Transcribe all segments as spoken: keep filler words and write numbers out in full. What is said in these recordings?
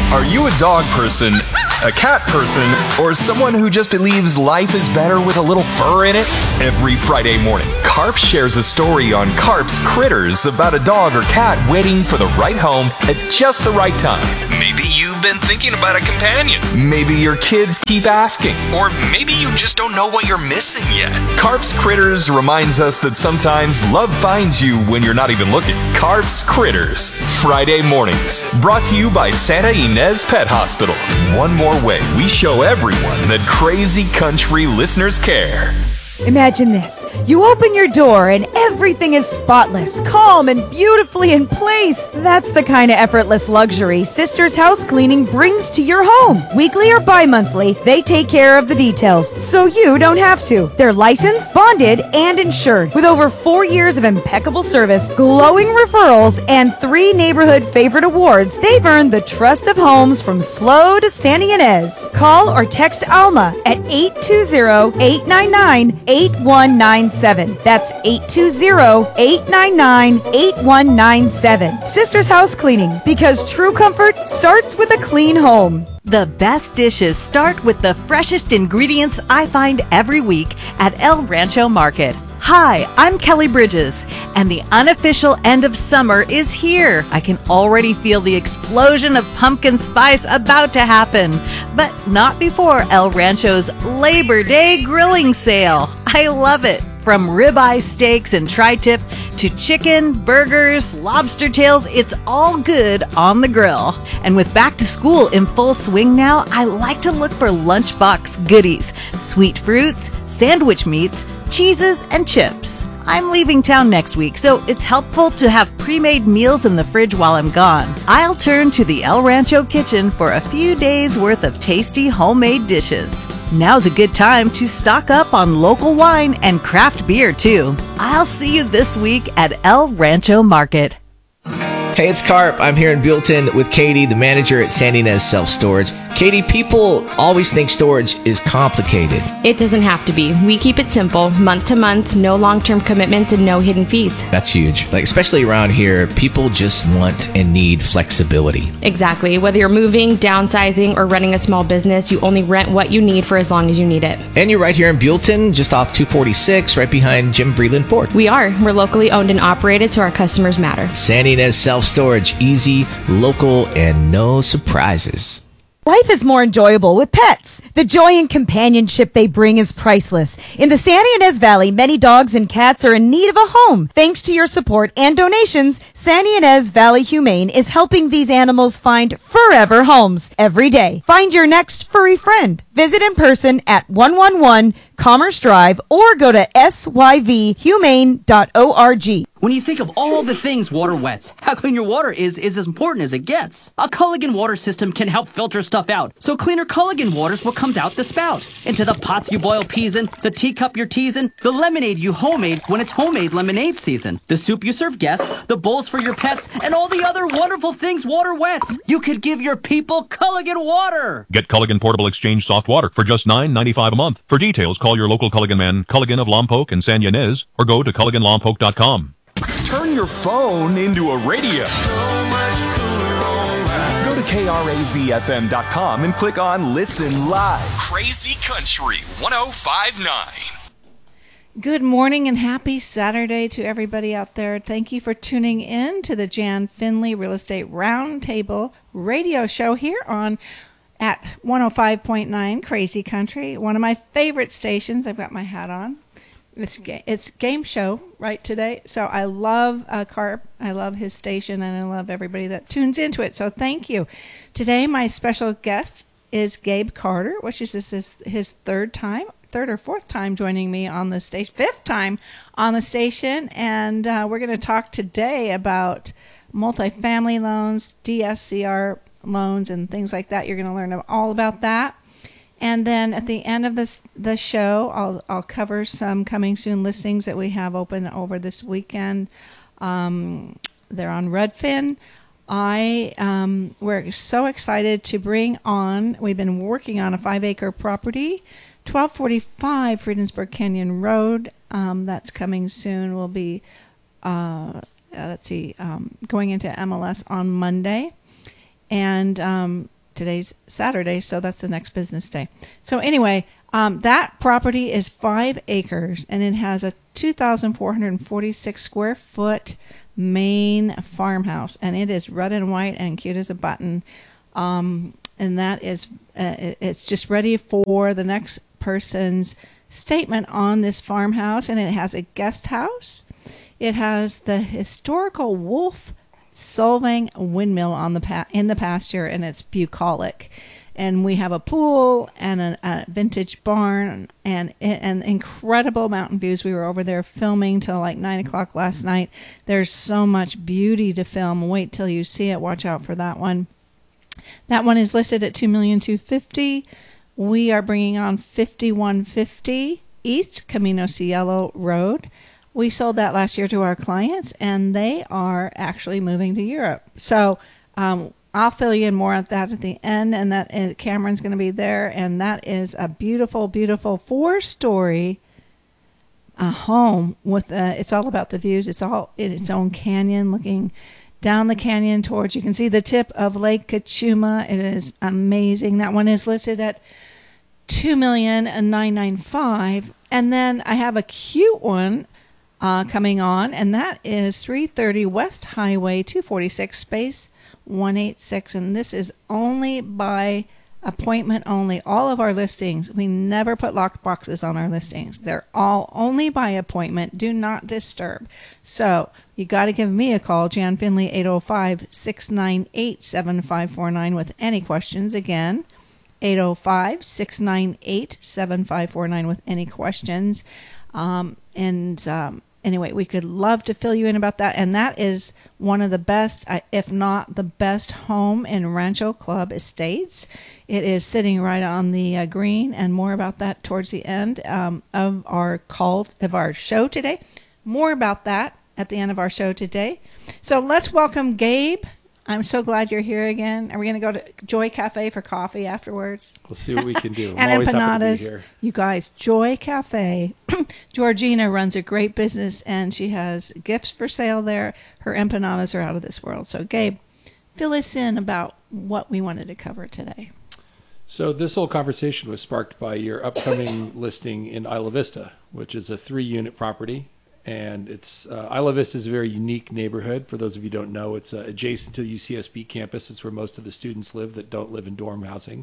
Are you a dog person, a cat person, or someone who just believes life is better with a little fur in it? Every Friday morning, Carp shares a story on Carp's Critters about a dog or cat waiting for the right home at just the right time. Maybe you've been thinking about a companion. Maybe your kids keep asking. Or maybe you just don't know what you're missing yet. Carp's Critters reminds us that sometimes love finds you when you're not even looking. Carp's Critters, Friday mornings. Brought to you by Santa Ynez Pet Hospital. One more way we show everyone that Crazy Country listeners care. Imagine this. You open your door and everything is spotless, calm, and beautifully in place. That's the kind of effortless luxury Sisters House Cleaning brings to your home. Weekly or bi-monthly, they take care of the details, so you don't have to. They're licensed, bonded, and insured. With over four years of impeccable service, glowing referrals, and three neighborhood favorite awards, they've earned the trust of homes from SLO to Santa Ynez. Call or text Alma at eight two zero, eight nine nine, eight one nine seven. That's eight two zero, eight nine nine, eight one nine seven. Sisters House Cleaning, because true comfort starts with a clean home. The best dishes start with the freshest ingredients I find every week at El Rancho Market. Hi, I'm Kelly Bridges, and the unofficial end of summer is here. I can already feel the explosion of pumpkin spice about to happen, but not before El Rancho's Labor Day grilling sale. I love it. From ribeye steaks and tri-tip to chicken, burgers, lobster tails, it's all good on the grill. And with back to school in full swing now, I like to look for lunchbox goodies, sweet fruits, sandwich meats, cheeses, and chips. I'm leaving town next week, so it's helpful to have pre-made meals in the fridge while I'm gone. I'll turn to the El Rancho kitchen for a few days worth of tasty homemade dishes. Now's a good time to stock up on local wine and craft beer too. I'll see you this week at El Rancho Market. Hey, it's Carp. I'm here in Buellton with Katie, the manager at Santa Ynez Self Storage. Katie, people always think storage is complicated. It doesn't have to be. We keep it simple, month to month, no long-term commitments, and no hidden fees. That's huge. Like, especially around here, people just want and need flexibility. Exactly. Whether you're moving, downsizing, or running a small business, you only rent what you need for as long as you need it. And you're right here in Buellton, just off two forty-six, right behind Jim Vreeland Ford. We are. We're locally owned and operated, so our customers matter. Santa Ynez Self Storage, easy, local, and no surprises. Life is more enjoyable with pets. The joy and companionship they bring is priceless. In the Santa Ynez Valley, many dogs and cats are in need of a home. Thanks to your support and donations, Santa Ynez Valley Humane is helping these animals find forever homes every day. Find your next furry friend. Visit in person at one one one Commerce Drive or go to S Y V humane dot org. When you think of all the things water wets, how clean your water is is as important as it gets. A Culligan water system can help filter stuff out, so cleaner Culligan water's what comes out the spout. Into the pots you boil peas in, the teacup you're teasing, the lemonade you homemade when it's homemade lemonade season, the soup you serve guests, the bowls for your pets, and all the other wonderful things water wets. You could give your people Culligan water! Get Culligan Portable Exchange Soft Water for just nine ninety-five a month. For details, call your local Culligan man, Culligan of Lompoc and San Ynez, or go to Culligan Lompoc dot com. Turn your phone into a radio. Go to K R A Z F M dot com and click on Listen Live. Crazy Country one oh five point nine. Good morning and happy Saturday to everybody out there. Thank you for tuning in to the Jan Finley Real Estate Roundtable radio show here on at one oh five point nine Crazy Country, one of my favorite stations. I've got my hat on. It's it's game show right today, so I love uh, Carp. I love his station, and I love everybody that tunes into it. So thank you. Today, my special guest is Gabe Carter, which is this is his third time, third or fourth time joining me on the station, fifth time on the station, and uh, we're going to talk today about multifamily loans, D S C R loans, and things like that. You're going to learn all about that. And then at the end of this the show, I'll I'll cover some coming soon listings that we have open over this weekend. Um, they're on Redfin. I um, we're so excited to bring on. We've been working on a five acre property, twelve forty-five Friedensburg Canyon Road. Um, that's coming soon. We'll be uh, let's see, um, going into M L S on Monday, and. Um, today's Saturday, so that's the next business day. So anyway, um, that property is five acres, and it has a two thousand four hundred forty-six square foot main farmhouse, and it is red and white and cute as a button. Um, and that is, uh, it's just ready for the next person's statement on this farmhouse, and it has a guest house. It has the historical Wolf Solvang windmill on the pa- in the pasture, and it's bucolic. And we have a pool and a, a vintage barn and and incredible mountain views. We were over there filming till like nine o'clock last night. There's so much beauty to film. Wait till you see it. Watch out for that one. That one is listed at two million two hundred fifty thousand dollars. We are bringing on fifty-one fifty East Camino Cielo Road. We sold that last year to our clients, and they are actually moving to Europe. So um, I'll fill you in more on that at the end, and that and Cameron's going to be there, and that is a beautiful, beautiful four-story uh, home with uh, it's all about the views. It's all in its own canyon, looking down the canyon towards, you can see the tip of Lake Kachuma. It is amazing. That one is listed at two million nine hundred ninety-five thousand dollars, and then I have a cute one Uh, coming on, and that is three thirty West Highway two forty-six space one eighty-six, and this is only by appointment only. All of our listings, we never put locked boxes on our listings. They're all only by appointment. Do not disturb. So you got to give me a call, Jan Finley, eight oh five, six nine eight, seven five four nine with any questions. Again, eight oh five, six nine eight, seven five four nine with any questions. Um, and um, Anyway, we could love to fill you in about that. And that is one of the best, if not the best home in Rancho Club Estates. It is sitting right on the uh, green, and more about that towards the end um, of our call, of our show today. More about that at the end of our show today. So let's welcome Gabe. I'm so glad you're here again. Are we going to go to Joy Cafe for coffee afterwards? We'll see what we can do. I'm and always happy to be empanadas. here. You guys, Joy Cafe. Georgina runs a great business, and she has gifts for sale there. Her empanadas are out of this world. So, Gabe, fill us in about what we wanted to cover today. So this whole conversation was sparked by your upcoming listing in Isla Vista, which is a three-unit property. And it's uh, Isla Vista is a very unique neighborhood. For those of you who don't know, it's uh, adjacent to the U C S B campus. It's where most of the students live that don't live in dorm housing.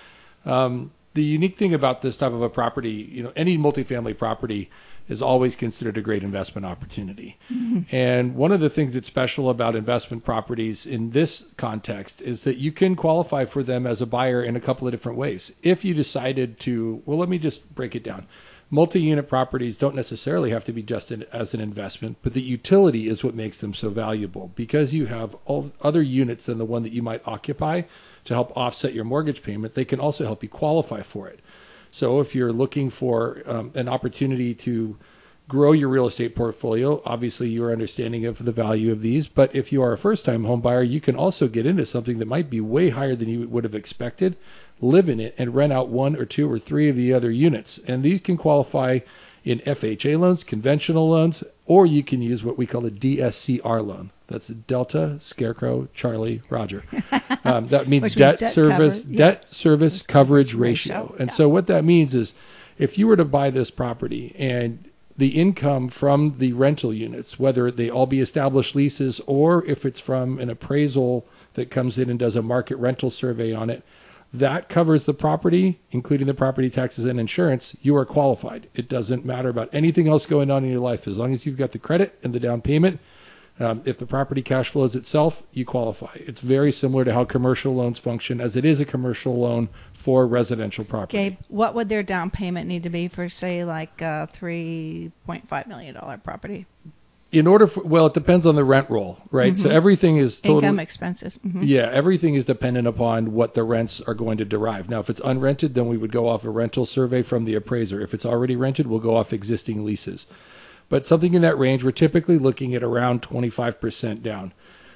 Um, the unique thing about this type of a property, you know, any multifamily property is always considered a great investment opportunity. Mm-hmm. And one of the things that's special about investment properties in this context is that you can qualify for them as a buyer in a couple of different ways. If you decided to, well, let me just break it down. Multi-unit properties don't necessarily have to be just an, as an investment, but the utility is what makes them so valuable, because you have all other units than the one that you might occupy to help offset your mortgage payment. They can also help you qualify for it. So if you're looking for um, an opportunity to grow your real estate portfolio, obviously your understanding of the value of these, but if you are a first-time home buyer, you can also get into something that might be way higher than you would have expected, live in it, and rent out one or two or three of the other units. And these can qualify in F H A loans, conventional loans, or you can use what we call a D S C R loan. That's Delta, Scarecrow, Charlie, Roger. Um, that means Which debt means debt service, cover- debt yeah. service That's coverage coverage ratio. ratio. And Yeah. so what that means is, if you were to buy this property and the income from the rental units, whether they all be established leases or if it's from an appraisal that comes in and does a market rental survey on it, that covers the property, including the property taxes and insurance. You are qualified. It doesn't matter about anything else going on in your life. As long as you've got the credit and the down payment, um, if the property cash flows itself, you qualify. It's very similar to how commercial loans function, as it is a commercial loan for residential property. Gabe, what would their down payment need to be for, say, like a three point five million dollars property? In order for, well, it depends on the rent roll, right? Mm-hmm. So everything is totally... Income expenses. Mm-hmm. Yeah, everything is dependent upon what the rents are going to derive. Now, if it's unrented, then we would go off a rental survey from the appraiser. If it's already rented, we'll go off existing leases. But something in that range, we're typically looking at around twenty-five percent down.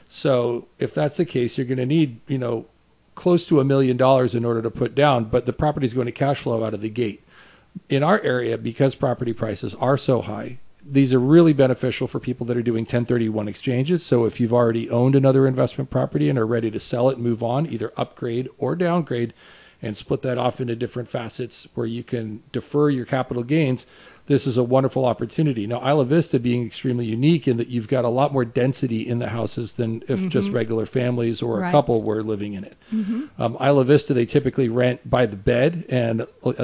So if that's the case, you're going to need, you know, close to a million dollars in order to put down, but the property is going to cash flow out of the gate. In our area, because property prices are so high, these are really beneficial for people that are doing ten thirty-one exchanges. So if you've already owned another investment property and are ready to sell it, move on, either upgrade or downgrade, and split that off into different facets where you can defer your capital gains, this is a wonderful opportunity. Now, Isla Vista being extremely unique in that you've got a lot more density in the houses than if Mm-hmm. just regular families or Right. a couple were living in it. Mm-hmm. Um, Isla Vista, they typically rent by the bed, and